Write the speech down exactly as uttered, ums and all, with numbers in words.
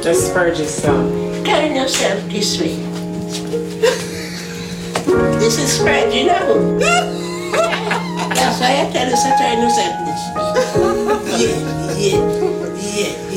Just purge yourself. Turn yourself this way. This is spread, you know. That's why I tell you to turn yourself this way. Yeah, yeah, yeah,